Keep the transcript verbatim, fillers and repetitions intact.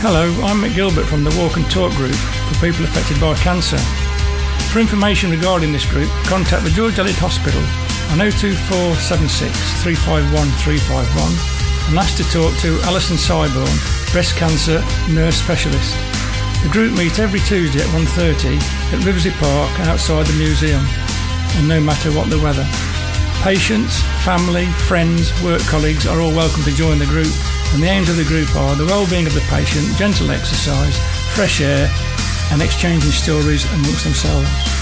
Hello, I'm Mick Gilbert from the Walk and Talk group for people affected by cancer. For information regarding this group, contact the George Eliot Hospital on oh two four seven six, three five one, three five one and ask to talk to Alison Syborn, breast cancer nurse specialist. The group meet every Tuesday at one thirty at Riversey Park outside the museum, and no matter what the weather. Patients, family, friends, work colleagues are all welcome to join the group, and the aims of the group are the well-being of the patient, gentle exercise, fresh air and exchanging stories amongst themselves.